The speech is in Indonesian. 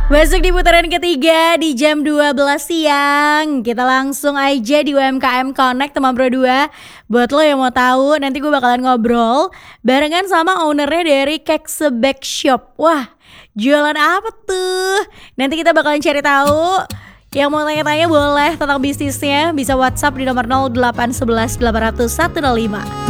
Masuk di putaran ketiga di jam 12 siang. Kita langsung aja di UMKM Connect teman Pro 2. Buat lo yang mau tahu, nanti gue bakalan ngobrol barengan sama ownernya dari Keksebek Shop. Wah, jualan apa tuh? Nanti kita bakalan cari tahu. Yang mau tanya-tanya boleh tentang bisnisnya bisa WhatsApp di nomor 0811 800 105.